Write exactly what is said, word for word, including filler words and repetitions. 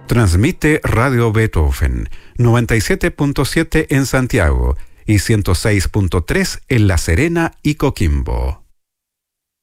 Transmite Radio Beethoven, noventa y siete punto siete en Santiago y ciento seis punto tres en La Serena y Coquimbo.